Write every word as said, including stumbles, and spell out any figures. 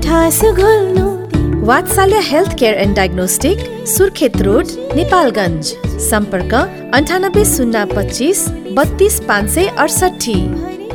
ठासो घोल्नु वात्सल्य health care and diagnostic, Surkhet road, Nepalgunj. सम्पर्क अन्ठानब्बे शून्य पच्चिस बत्तीस पाँच सय अडसठी।